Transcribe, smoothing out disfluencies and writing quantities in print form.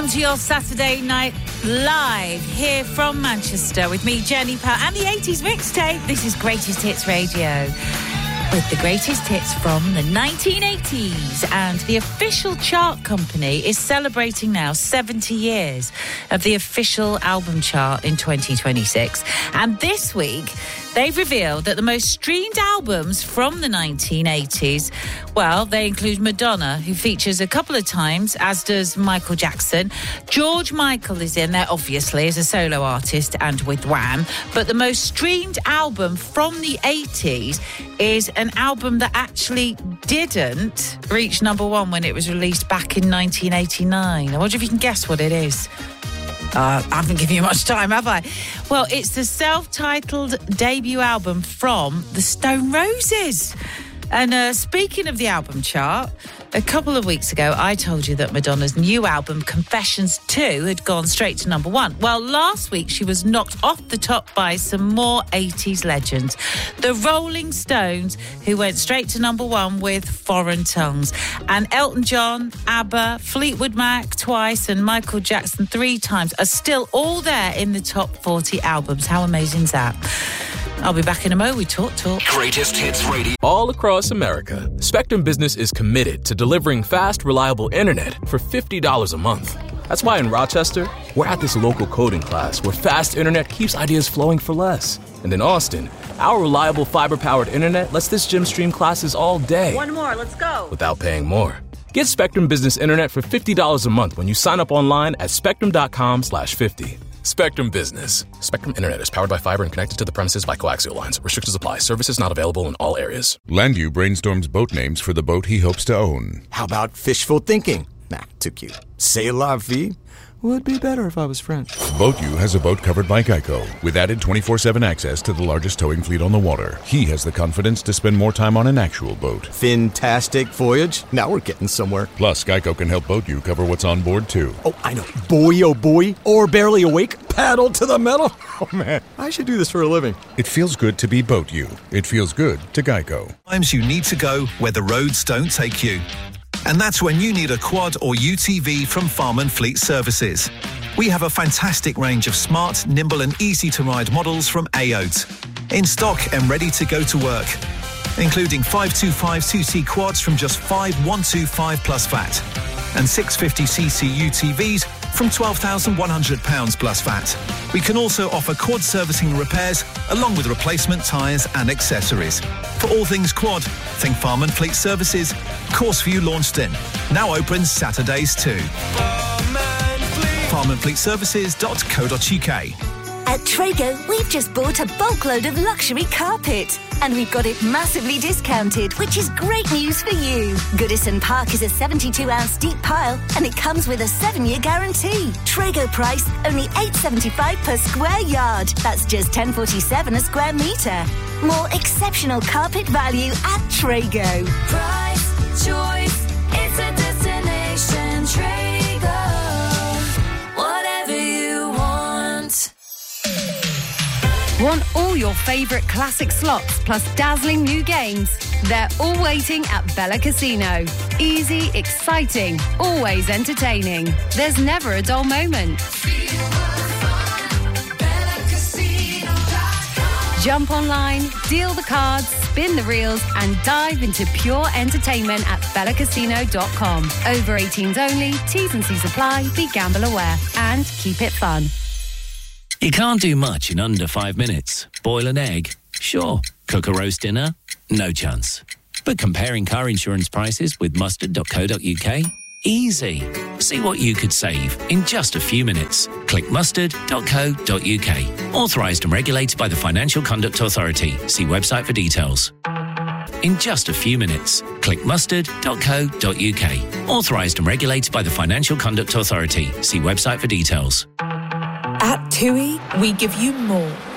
To your Saturday night live here from Manchester with me, Jenny Powell, and the 80s mixtape. This is Greatest Hits Radio with the greatest hits from the 1980s. And the official chart company is celebrating now 70 years of the official album chart in 2026. And this week, they've revealed that the most streamed albums from the 1980s, well, they include Madonna, who features a couple of times, as does Michael Jackson. George Michael is in there, obviously, as a solo artist and with Wham. But the most streamed album from the 80s is an album that actually didn't reach number one when it was released back in 1989. I wonder if you can guess what it is. I haven't given you much time, have I? Well, it's the self-titled debut album from the Stone Roses. And speaking of the album chart, a couple of weeks ago, I told you that Madonna's new album, Confessions 2, had gone straight to number one. Well, last week, she was knocked off the top by some more 80s legends. The Rolling Stones, who went straight to number one with Foreign Tongues. And Elton John, ABBA, Fleetwood Mac twice, and Michael Jackson 3 times are still all there in the top 40 albums. How amazing is that? I'll be back in a mo. We talk. Greatest Hits Radio. All across America, Spectrum Business is committed to delivering fast, reliable internet for $50 a month. That's why in Rochester, we're at this local coding class where fast internet keeps ideas flowing for less. And in Austin, our reliable fiber-powered internet lets this gym stream classes all day. One more, let's go. Without paying more. Get Spectrum Business internet for $50 a month when you sign up online at spectrum.com/50. Spectrum Business. Spectrum Internet is powered by fiber and connected to the premises by coaxial lines. Restrictions apply. Services not available in all areas. Landu brainstorms boat names for the boat he hopes to own. How about fishful thinking? Nah, too cute. C'est la vie? Would be better if I was French. BoatU has a boat covered by Geico, with added 24/7 access to the largest towing fleet on the water. He has the confidence to spend more time on an actual boat. Fantastic voyage. Now we're getting somewhere. Plus, Geico can help BoatU cover what's on board, too. Oh, I know. Boy, oh boy. Or barely awake. Paddle to the metal. Oh, man. I should do this for a living. It feels good to be BoatU. It feels good to Geico. Times you need to go where the roads don't take you. And that's when you need a quad or UTV from Farm and Fleet Services. We have a fantastic range of smart, nimble and easy-to-ride models from AOT. In stock and ready to go to work. Including 525 2C quads from just 5,125 plus VAT. And 650cc UTVs from £12,100 plus VAT. We can also offer quad servicing and repairs along with replacement tyres and accessories. For all things quad, think Farm and Fleet Services. Course View Launceston. Now open Saturdays too. farmandfleetservices.co.uk. At Trago, we've just bought a bulk load of luxury carpet. And we've got it massively discounted, which is great news for you. Goodison Park is a 72-ounce deep pile, and it comes with a 7-year guarantee. Trago price, only $8.75 per square yard. That's just $10.47 a square metre. More exceptional carpet value at Trago. Price, choice, it's a destination. Trago, whatever you want. Want all your favourite classic slots plus dazzling new games? They're all waiting at Bella Casino. Easy, exciting, always entertaining. There's never a dull moment. Jump online, deal the cards, spin the reels and dive into pure entertainment at bellacasino.com. Over 18s only, T's and C's apply, be gamble aware and keep it fun. You can't do much in under 5 minutes. Boil an egg? Sure. Cook a roast dinner? No chance. But comparing car insurance prices with mustard.co.uk? Easy. See what you could save in just a few minutes. Click mustard.co.uk. Authorised and regulated by the Financial Conduct Authority. See website for details. In just a few minutes. Click mustard.co.uk. Authorised and regulated by the Financial Conduct Authority. See website for details. At TUI, we give you more.